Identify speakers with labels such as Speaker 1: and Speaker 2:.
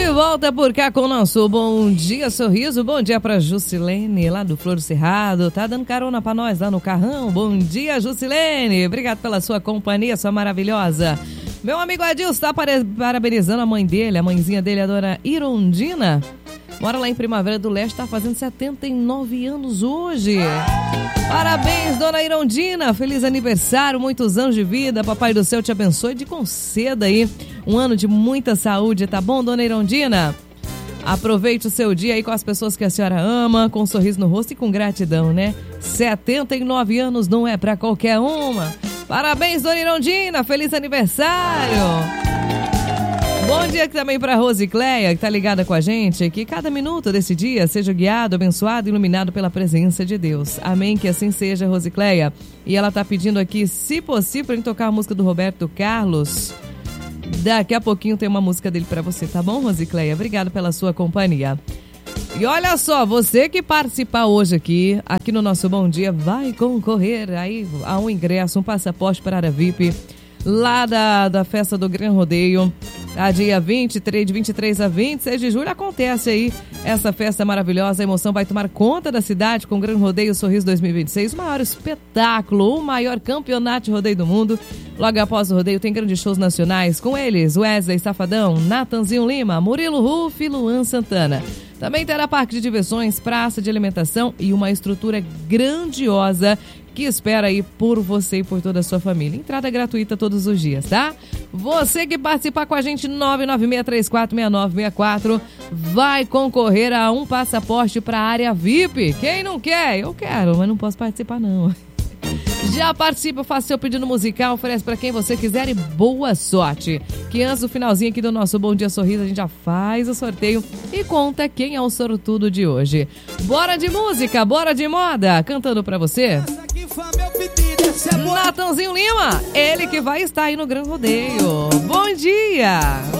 Speaker 1: De volta por cá com o nosso Bom Dia Sorriso. Bom dia pra Jusilene, lá do Flor do Cerrado. Tá dando carona pra nós lá no carrão. Bom dia, Jusilene. Obrigado pela sua companhia, sua maravilhosa. Meu amigo Adilson tá parabenizando a mãe dele, a mãezinha dele, a dona Irondina. Mora lá em Primavera do Leste, tá fazendo 79 anos hoje. Parabéns, dona Irondina. Feliz aniversário, muitos anos de vida. Papai do céu te abençoe e te conceda aí um ano de muita saúde, tá bom, dona Irondina? Aproveite o seu dia aí com as pessoas que a senhora ama, com um sorriso no rosto e com gratidão, né? 79 anos não é pra qualquer uma. Parabéns, dona Irondina. Feliz aniversário. Bom dia aqui também para Rosicléia, que tá ligada com a gente, que cada minuto desse dia seja guiado, abençoado e iluminado pela presença de Deus. Amém, que assim seja, Rosicléia. E ela tá pedindo aqui, se possível, pra gente tocar a música do Roberto Carlos. Daqui a pouquinho tem uma música dele para você, tá bom, Rosicléia? Obrigado pela sua companhia. E olha só, você que participar hoje aqui no nosso Bom Dia, vai concorrer aí a um ingresso, um passaporte para a área VIP, lá da festa do Gran Rodeio. A dia 23, de 23 a 26 de julho acontece aí essa festa maravilhosa. A emoção vai tomar conta da cidade com o Gran Rodeio Sorriso 2026, o maior espetáculo, o maior campeonato de rodeio do mundo. Logo após o rodeio tem grandes shows nacionais com eles, Wesley Safadão, Natanzinho Lima, Murilo Ruf e Luan Santana. Também terá parque de diversões, praça de alimentação e uma estrutura grandiosa que espera aí por você e por toda a sua família. Entrada gratuita todos os dias, tá? Você que participar com a gente, 996346964, vai concorrer a um passaporte para a área VIP. Quem não quer? Eu quero, mas não posso participar não. Já participa, faça seu pedido musical, oferece para quem você quiser e boa sorte. Que antes do finalzinho aqui do nosso Bom Dia Sorriso, a gente já faz o sorteio e conta quem é o sortudo de hoje. Bora de música, bora de moda, cantando para você Natanzinho Lima, ele que vai estar aí no Gran Rodeio. Bom dia!